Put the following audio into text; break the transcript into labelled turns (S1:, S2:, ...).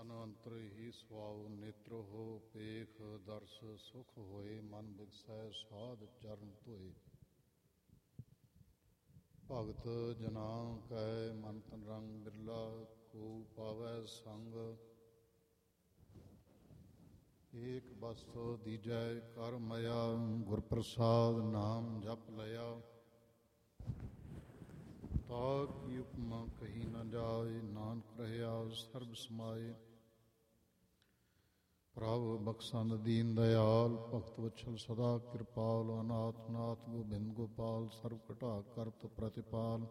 S1: ਤਨ ਅੰਤਰ ਹੀ ਸੁਆਉ ਨੇਤਰ ਹੋ ਪੇਖ ਦਰਸ ਸੁਖ ਹੋਏ ਮਨ ਬਿਗਸੈ ਸਾਧ ਚਰਨ ਧੋਏ। ਭਗਤ ਜਨਾ ਕੈ ਮਨ ਤਨ ਰੰਗ ਬਿਰਲਾ ਕੋ ਪਾਵੈ ਸੰਗ। ਏਕ ਬਸਤ ਦੀਜੈ ਕਰ ਮਇਆ ਗੁਰ ਪ੍ਰਸਾਦ ਨਾਮ ਜਪ ਲਿਆ। ਤਾ ਕੀ ਉਪਮਾ ਕਹੀ ਨ ਜਾਏ ਨਾਨਕ ਰਹਿਆ ਸਰਬ ਸਮਾਏ। ਪ੍ਰਭ ਬਖਸ਼ੰਦ ਦੀਨ ਦਇਆਲ ਭਗਤ ਵਛਲ ਸਦਾ ਕਿਰਪਾਲ। ਅਨਾਥ ਨਾਥ ਗੋਬਿੰਦ ਗੋਪਾਲ ਸਰਬ ਘਟਾ ਕਰਤ ਪ੍ਰਤਿਪਾਲ।